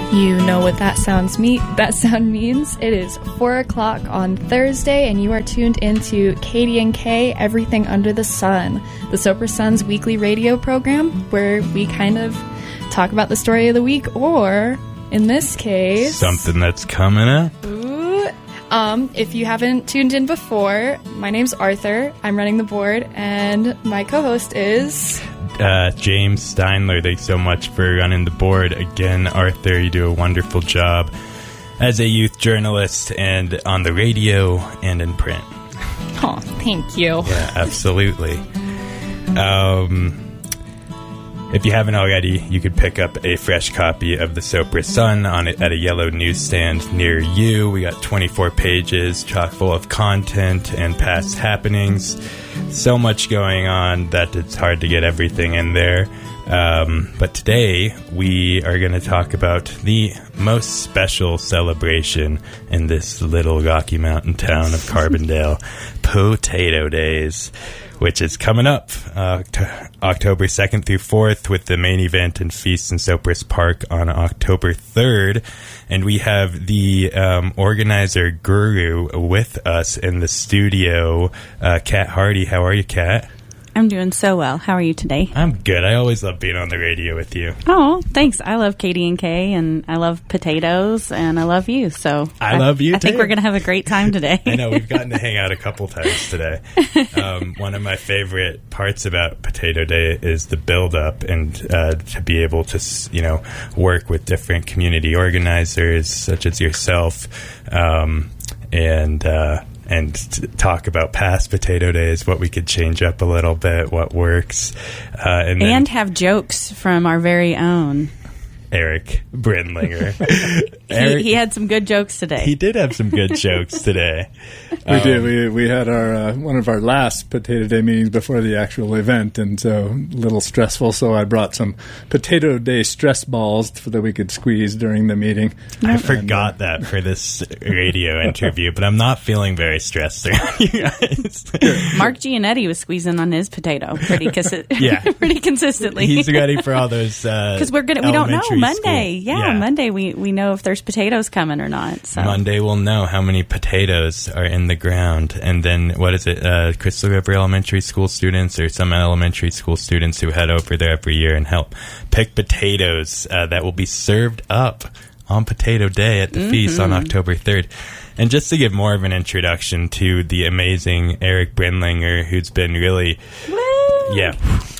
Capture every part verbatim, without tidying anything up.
You know what that sounds me that sound means. It is four o'clock on Thursday, and you are tuned into K D N K, Everything Under the Sun, the Soper Sun's weekly radio program, where we kind of talk about the story of the week, or in this case, something that's coming up. Ooh, um, if you haven't tuned in before, my name's Arthur. I'm running the board, and my co-host is Uh, James Steinler. Thanks so much for running the board again, Arthur. You do a wonderful job as a youth journalist and on the radio and in print. Oh, thank you. Yeah, absolutely. Um, if you haven't already, you could pick up a fresh copy of the Soper Sun on it at a yellow newsstand near you. We got twenty-four pages, chock full of content and past happenings. So much going on that it's hard to get everything in there. Um, but today, we are going to talk about the most special celebration in this little Rocky Mountain town of Carbondale, Potato Days, which is coming up uh, t- October second through fourth, with the main event and feast in Sopris Park on October third. And we have the um, organizer guru with us in the studio, uh, Kat Hardy. How are you, Kat? I'm doing so well. How are you today? I'm good. I always love being on the radio with you. Oh, thanks. I love K D N K, and I love potatoes, and I love you. So I, I love you, I too. think we're going to have a great time today. I know. We've gotten to hang out a couple times today. Um, one of my favorite parts about Potato Day is the build-up, and uh, to be able to, you know, work with different community organizers, such as yourself, um, and... Uh, and t- talk about past Potato Days, what we could change up a little bit, what works. Uh, and, and have jokes from our very own Eric Brindlinger. he, Eric, he had some good jokes today. He did have some good jokes today. We um, did. We we had our uh, one of our last Potato Day meetings before the actual event, and so a little stressful. So I brought some Potato Day stress balls so that we could squeeze during the meeting. I and, forgot uh, that for this radio interview, but I'm not feeling very stressed around you guys. Mark Giannetti was squeezing on his potato pretty consi- yeah. pretty consistently. He's ready for all those because uh, we're gonna we don't know Monday. Yeah, yeah, Monday we, we know if there's potatoes coming or not. So Monday we'll know how many potatoes are in the ground, and then what is it? Uh, Crystal River Elementary School students or some elementary school students who head over there every year and help pick potatoes uh, that will be served up on Potato Day at the mm-hmm. feast on October third. And just to give more of an introduction to the amazing Eric Brindlinger, who's been really, Woo! yeah.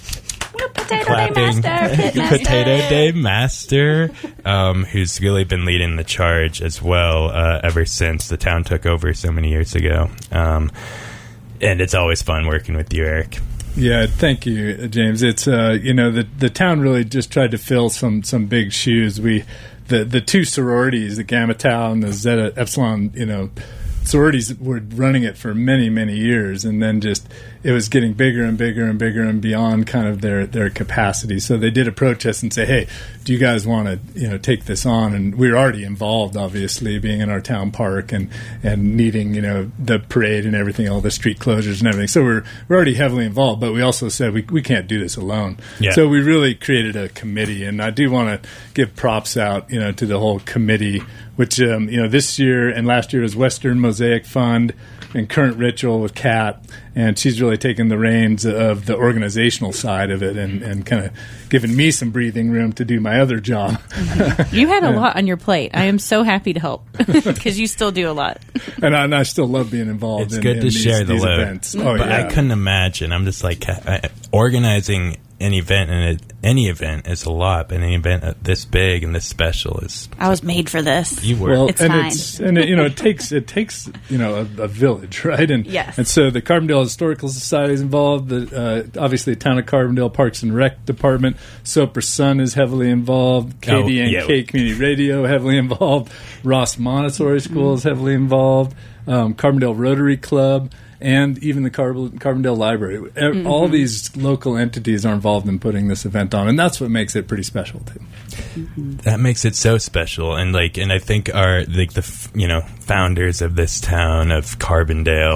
Potato clapping. Day Master, Pit Master. Potato Day Master, um, who's really been leading the charge as well uh, ever since the town took over so many years ago. Um, and it's always fun working with you, Eric. Yeah, thank you, James. It's uh, you know the the town really just tried to fill some some big shoes. We the the two sororities, the Gamma Tau and the Zeta Epsilon, you know. sororities were running it for many, many years, and then just it was getting bigger and bigger and bigger and beyond kind of their, their capacity. So they did approach us and say, hey, do you guys want to, you know, take this on? And we were already involved, obviously, being in our town park and, and needing, you know, the parade and everything, all the street closures and everything. So we're, we're already heavily involved, but we also said we, we can't do this alone. Yeah. So we really created a committee, and I do want to give props out, you know, to the whole committee, which, um, you know, this year and last year was Western Mosaic Fund and Current Ritual with Kat, and she's really taken the reins of the organizational side of it and, and kind of given me some breathing room to do my other job. You had a lot on your plate. I am so happy to help because you still do a lot. And I, and I still love being involved it's in, good in to these, share the these load. events. Oh, but yeah. I couldn't imagine. I'm just like, I, organizing an event, and any event is a lot, but an event this big and this special is... I was made for this. You were. Well, it's and fine. It's, and it, you know, it takes it takes you know a, a village, right? And yes. and so the Carbondale Historical Society is involved. The uh, obviously the Town of Carbondale Parks and Rec Department, Soper Sun is heavily involved. K D N K oh, yeah. Community Radio heavily involved. Ross Montessori School is heavily involved. Um, Carbondale Rotary Club. And even the Car- Carbondale Library. Mm-hmm. All these local entities are involved in putting this event on, and that's what makes it pretty special, too. Mm-hmm. That makes it so special, and like, and I think our like the you know founders of this town of Carbondale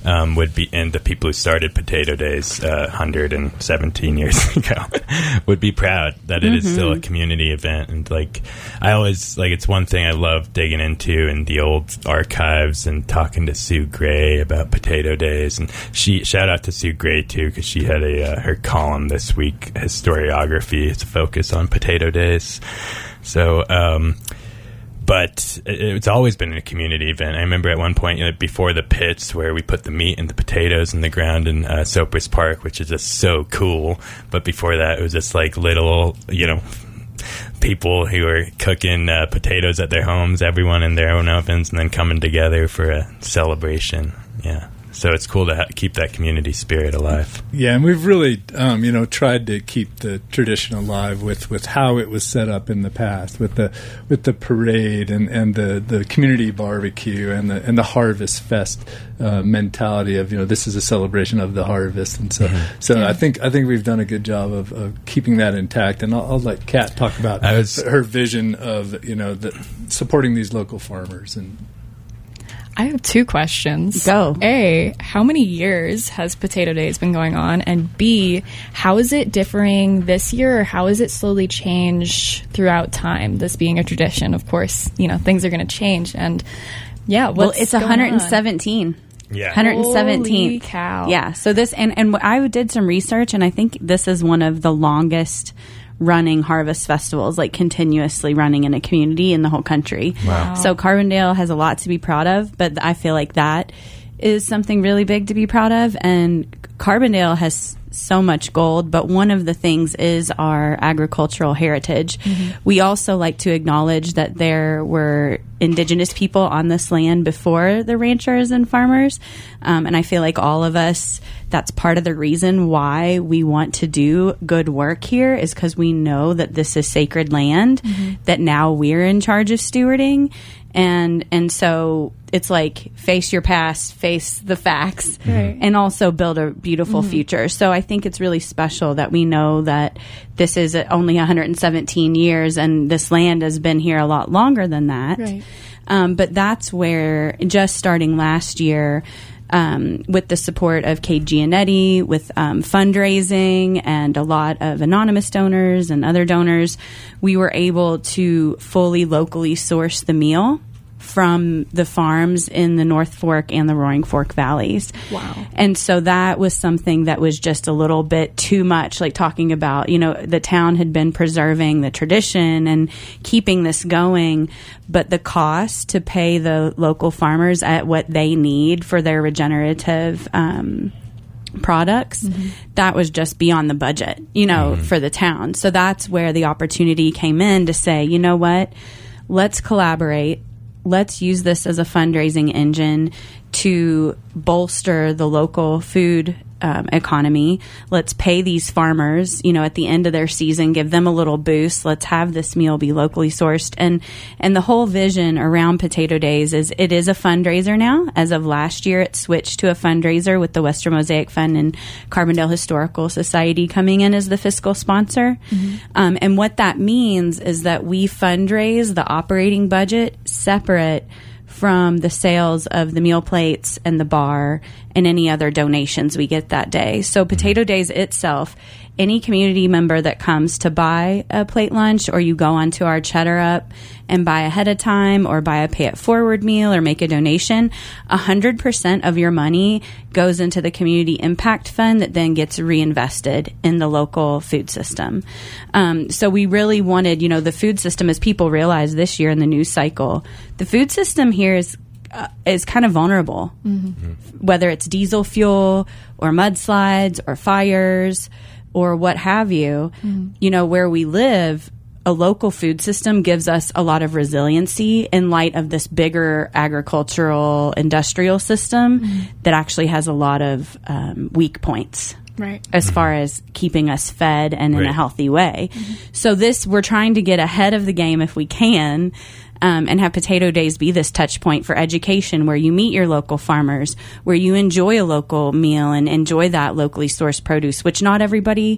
um, would be, and the people who started Potato Days uh, one hundred seventeen years ago would be proud that it mm-hmm. is still a community event. And like, I always, like, it's one thing I love digging into in the old archives and talking to Sue Gray about Potato Days. And she, shout out to Sue Gray too, because she had a uh, her column this week, Historiography. It's a focus on Potato Days. So, um, but it's always been a community event. I remember at one point, you know, before the pits, where we put the meat and the potatoes in the ground in uh, Sopris Park, which is just so cool. But before that, it was just like little, you know, people who were cooking uh, potatoes at their homes, everyone in their own ovens, and then coming together for a celebration. Yeah. So it's cool to ha- keep that community spirit alive. Yeah, and we've really, um, you know, tried to keep the tradition alive with, with how it was set up in the past, with the with the parade and, and the, the community barbecue and the and the Harvest Fest uh, mentality of, you know, this is a celebration of the harvest, and so mm-hmm. so yeah. I think I think we've done a good job of, of keeping that intact. And I'll, I'll let Kat talk about was, her vision of, you know, the, supporting these local farmers. And I have two questions. Go. A, how many years has Potato Days been going on? And B, how is it differing this year, or how has it slowly changed throughout time? This being a tradition, of course, you know, things are going to change. And yeah, what's well, it's going one hundred seventeen. On? Yeah. one hundred seventeen. Holy cow. Yeah. So this, and, and I did some research, and I think this is one of the longest running harvest festivals, like continuously running in a community in the whole country. Wow. So Carbondale has a lot to be proud of, but I feel like that is something really big to be proud of. And Carbondale has so much gold, but one of the things is our agricultural heritage. Mm-hmm. We also like to acknowledge that there were indigenous people on this land before the ranchers and farmers. Um, and I feel like all of us, that's part of the reason why we want to do good work here, is because we know that this is sacred land, mm-hmm. that now we're in charge of stewarding. And and so it's like face your past, face the facts, right. and also build a beautiful mm-hmm. future. So I think it's really special that we know that this is only one hundred seventeen years, and this land has been here a lot longer than that. Right. Um, but that's where, just starting last year, Um, with the support of Kate Gianetti, with um, fundraising and a lot of anonymous donors and other donors, we were able to fully locally source the meal from the farms in the North Fork and the Roaring Fork valleys. Wow. And so that was something that was just a little bit too much, like talking about, you know, the town had been preserving the tradition and keeping this going, but the cost to pay the local farmers at what they need for their regenerative um products, mm-hmm. that was just beyond the budget, you know, mm-hmm. for the town. So that's where the opportunity came in to say, you know what, let's collaborate. Let's use this as a fundraising engine to bolster the local food um, economy. Let's pay these farmers, you know, at the end of their season, give them a little boost. Let's have this meal be locally sourced. And and the whole vision around Potato Days is it is a fundraiser now. As of last year, it switched to a fundraiser with the Western Mosaic Fund and Carbondale Historical Society coming in as the fiscal sponsor. Mm-hmm. Um, and what that means is that we fundraise the operating budget separate from the sales of the meal plates and the bar and any other donations we get that day. So Potato Days itself, any community member that comes to buy a plate lunch, or you go onto our Cheddar Up and buy ahead of time, or buy a pay it forward meal, or make a donation, one hundred percent of your money goes into the community impact fund that then gets reinvested in the local food system. Um, so we really wanted, you know, the food system, as people realize this year in the news cycle, the food system here is Uh, is kind of vulnerable, mm-hmm. Mm-hmm. whether it's diesel fuel or mudslides or fires or what have you. Mm-hmm. You know, where we live, a local food system gives us a lot of resiliency in light of this bigger agricultural industrial system mm-hmm. that actually has a lot of um, weak points. Right. As far as keeping us fed and in right. a healthy way. Mm-hmm. So this, we're trying to get ahead of the game if we can, um, and have Potato Days be this touch point for education, where you meet your local farmers, where you enjoy a local meal and enjoy that locally sourced produce, which not everybody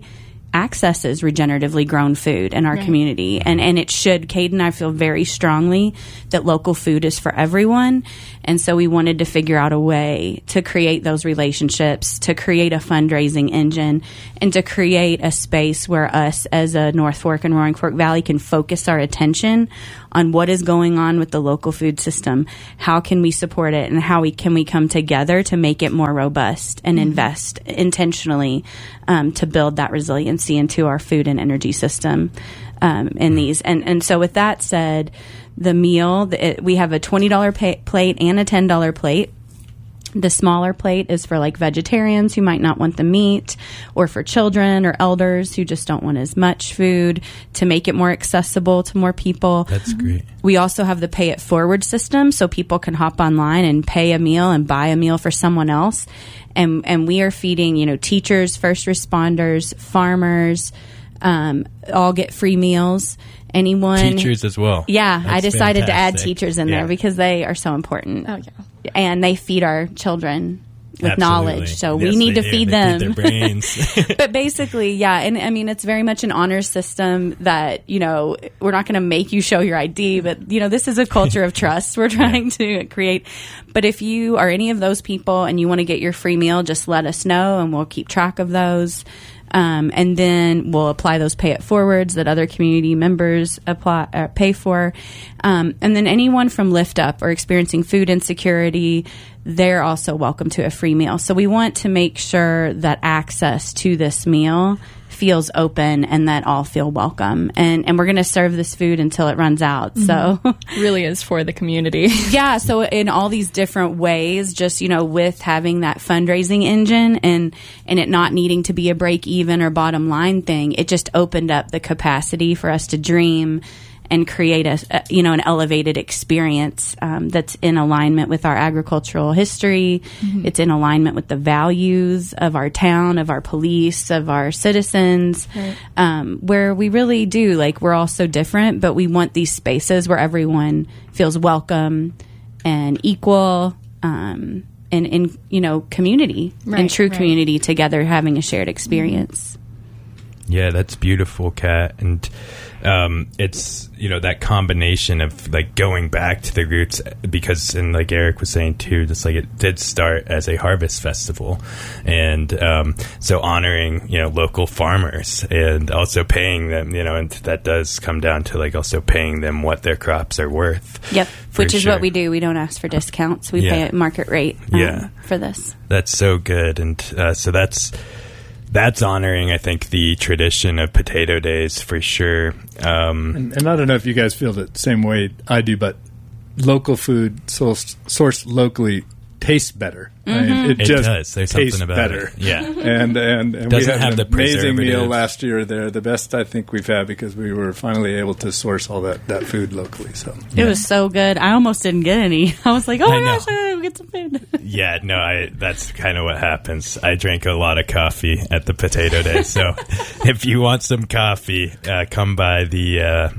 accesses regeneratively grown food in our Right. community. And, and it should. Kate and I feel very strongly that local food is for everyone. And so we wanted to figure out a way to create those relationships, to create a fundraising engine, and to create a space where us as a North Fork and Roaring Fork Valley can focus our attention on what is going on with the local food system. How can we support it, and how we can we come together to make it more robust and mm-hmm. invest intentionally um, to build that resiliency into our food and energy system um, in these. And, and so with that said, the meal, the, it, we have a twenty dollars pay, plate and a ten dollars plate. The smaller plate is for like vegetarians who might not want the meat, or for children or elders who just don't want as much food, to make it more accessible to more people. That's great. We also have the pay it forward system, so people can hop online and pay a meal and buy a meal for someone else. And and we are feeding, you know, teachers, first responders, farmers, um, all get free meals. Anyone, teachers as well. Yeah, That's I decided fantastic. to add teachers in yeah. there because they are so important. Oh, yeah. And they feed our children with Absolutely. knowledge, so Yes, we need they to do. feed They them. feed their brains. But basically, yeah, and I mean, it's very much an honor system that, you know, we're not going to make you show your I D, but, you know, this is a culture of trust we're trying to create. But if you are any of those people and you want to get your free meal, just let us know and we'll keep track of those. Um, and then we'll apply those pay it forwards that other community members apply uh, pay for. Um, and then anyone from Lift Up or experiencing food insecurity, they're also welcome to a free meal. So we want to make sure that access to this meal feels open and that all feel welcome. And and we're going to serve this food until it runs out. Mm-hmm. So really is for the community. Yeah, so in all these different ways, just, you know, with having that fundraising engine and and it not needing to be a break even or bottom line thing, it just opened up the capacity for us to dream and create a, a you know an elevated experience um, that's in alignment with our agricultural history. Mm-hmm. It's in alignment with the values of our town, of our police, of our citizens. Right. Um, where we really do, like, we're all so different, but we want these spaces where everyone feels welcome and equal, um, and in you know community right, and true right. community together, having a shared experience. Yeah, that's beautiful, Kat. And um, it's, you know, that combination of, like, going back to the roots, because, and like Eric was saying too, just like it did start as a harvest festival. And um, so honoring, you know, local farmers and also paying them, you know, and that does come down to, like, also paying them what their crops are worth. Yep, which is sure. what we do. We don't ask for discounts. We Yeah. pay at market rate um, Yeah. for this. That's so good. And uh, so that's that's honoring, I think, the tradition of Potato Days for sure. Um, And, and I don't know if you guys feel the same way I do, but local food sourced, sourced locally tastes better. I mean, it, It just does. There's tastes something about better. it. Yeah. And and, and we Doesn't had have an the amazing meal preservatives. last year there, the best I think we've had because we were finally able to source all that, that food locally. So It was so good. I almost didn't get any. I was like, oh I my know. gosh, I gotta get some food. Yeah, no, I that's kind of what happens. I drank a lot of coffee at the Potato Day. So if you want some coffee, uh, come by the uh,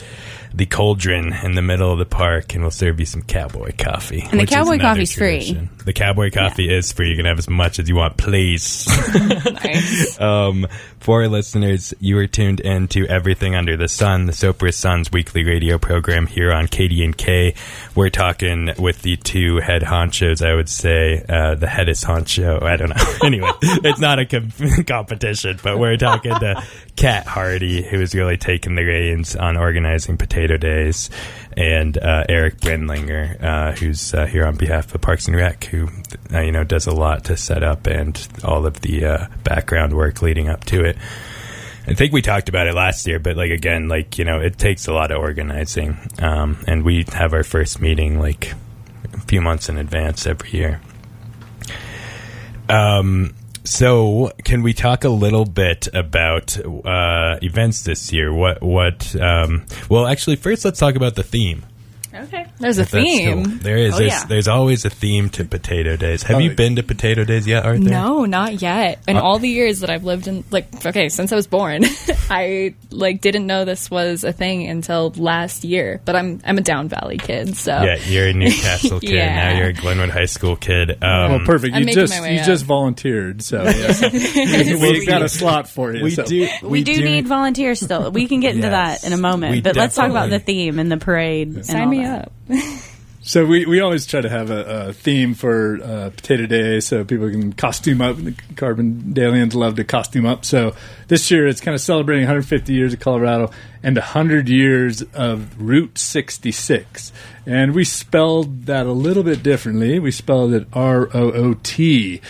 the Cauldron in the middle of the park, and we'll serve you some cowboy coffee. And the which is cowboy another coffee's free. tradition. The cowboy coffee is free. You can have as much as you want, please. Nice. Um, for our listeners, you are tuned in to Everything Under the Sun, the Sopris Sun's weekly radio program here on K D N K. We're talking with the two head honchos, I would say. Uh, the headest honcho, I don't know. Anyway, it's not a com- competition, but we're talking to Kat Hardy, who is really taking the reins on organizing Potato Days, and uh, Eric Brindlinger, uh, who's uh, here on behalf of Parks and Rec, who uh, you know does a lot to set up and all of the uh, background work leading up to it. I think we talked about it last year, but like again, like you know, it takes a lot of organizing, um, and we have our first meeting like a few months in advance every year. Um. So, can we talk a little bit about uh, events this year? What? What? Um, well, actually, first let's talk about the theme. Okay. There's a If that's theme. still- there is. Oh, there's, yeah. there's always a theme to Potato Days. Have Oh, you yeah. been to Potato Days yet, Arthur? No, not yet. In Uh, all the years that I've lived in, like, okay, since I was born, I like didn't know this was a thing until last year. But I'm I'm a Down Valley kid, so Yeah, you're a Newcastle kid. Yeah. Now you're a Glenwood High School kid. Um, Well, perfect. I'm You making just my way you up. just volunteered, so yeah. we got a slot for you. we so. do. We, do, need volunteers still. We can get into Yes. that in a moment. We but let's talk about definitely- the theme and the parade. and sign all me that. up. So we, we always try to have a, a theme for uh, Potato Day so people can costume up. The Carbondalians love to costume up. So this year it's kind of celebrating one hundred fifty years of Colorado and one hundred years of Route sixty-six. And we spelled that a little bit differently. We spelled it R O O T.